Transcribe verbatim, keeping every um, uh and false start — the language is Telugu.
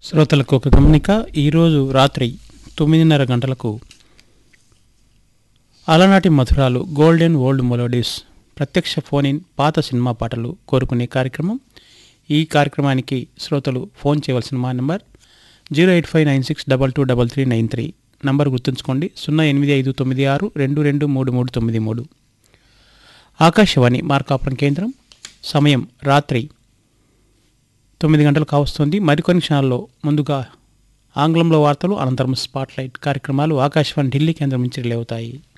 శ్రోతలకు ఒక గమనిక. ఈరోజు రాత్రి తొమ్మిదిన్నర గంటలకు అలనాటి మధురాలు గోల్డెన్ ఓల్డ్ మెలోడీస్ ప్రత్యక్ష ఫోన్ ఇన్ పాత సినిమా పాటలు కోరుకునే కార్యక్రమం. ఈ కార్యక్రమానికి శ్రోతలు ఫోన్ చేయవలసిన మా number zero eight five nine six double two double three nine three number గుర్తుంచుకోండి. సున్నా ఎనిమిది ఐదు తొమ్మిది ఆరు రెండు రెండు మూడు మూడు తొమ్మిది మూడు. ఆకాశవాణి మార్కాపురం కేంద్రం. సమయం రాత్రి తొమ్మిది గంటలు కావస్తుంది. మరికొన్ని క్షణాల్లో ముందుగా ఆంగ్లంలో వార్తలు, అనంతరం స్పాట్లైట్ కార్యక్రమాలు ఆకాశవాణి ఢిల్లీ కేంద్రం నుంచి రిలే అవుతాయి.